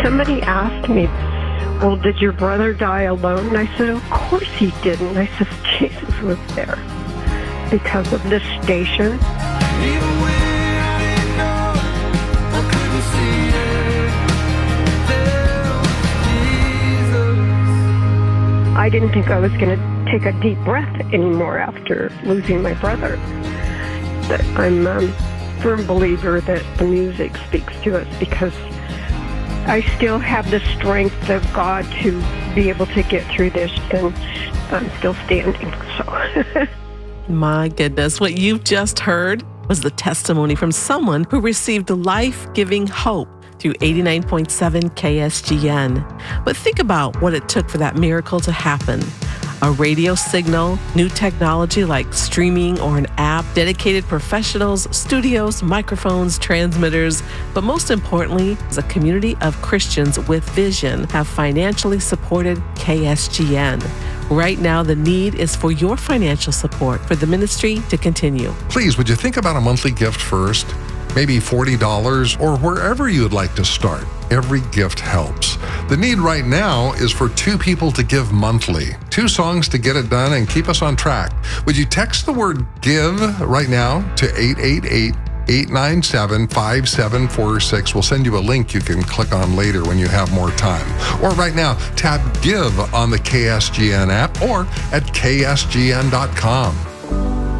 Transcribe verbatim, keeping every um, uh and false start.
somebody asked me, well, did your brother die alone? And I said, of course he didn't. I said, Jesus was there because of this station. Even when I didn't know, I couldn't see it. There was Jesus. I didn't think I was going to take a deep breath anymore after losing my brother. But I'm a firm believer that the music speaks to us because I still have the strength of God to be able to get through this, and I'm still standing. So, my goodness, what you've just heard was the testimony from someone who received life-giving hope through eighty-nine point seven K S G N. But think about what it took for that miracle to happen. A radio signal, new technology like streaming or an app, dedicated professionals, studios, microphones, transmitters, but most importantly, is a community of Christians with vision have financially supported K S G N. Right now, the need is for your financial support for the ministry to continue. Please, would you think about a monthly gift first? Maybe forty dollars or wherever you would like to start. Every gift helps. The need right now is for two people to give monthly. Two songs to get it done and keep us on track. Would you text the word GIVE right now to eight eight eight, eight nine seven, five seven four six. We'll send you a link you can click on later when you have more time. Or right now, tap GIVE on the K S G N app or at K S G N dot com.